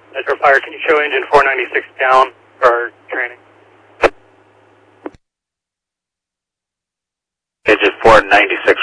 Metro Fire, can you show engine 496 down for our training? Engine 496